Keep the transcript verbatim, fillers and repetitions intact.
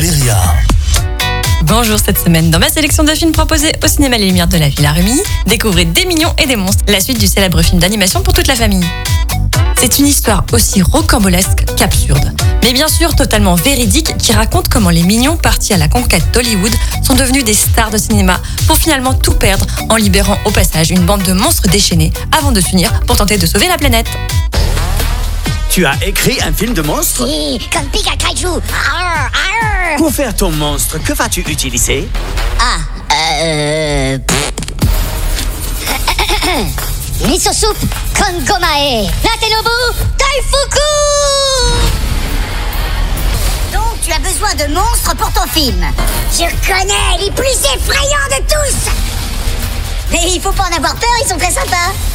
Valéria. Bonjour, cette semaine, dans ma sélection de films proposés au cinéma Les Lumières de la Villa Rumilly, découvrez Des Mignons et des Monstres, la suite du célèbre film d'animation pour toute la famille. C'est une histoire aussi rocambolesque qu'absurde, mais bien sûr totalement véridique, qui raconte comment les mignons partis à la conquête d'Hollywood sont devenus des stars de cinéma pour finalement tout perdre en libérant au passage une bande de monstres déchaînés avant de s'unir pour tenter de sauver la planète. Tu as écrit un film de monstre? Oui, comme Pika Kaiju. Arr, arr. Pour faire ton monstre, que vas-tu utiliser? Ah, euh... Miso soup Kongomae. Natenobu Daifuku. Donc tu as besoin de monstres pour ton film. Je connais les plus effrayants de tous. Mais il faut pas en avoir peur, ils sont très sympas.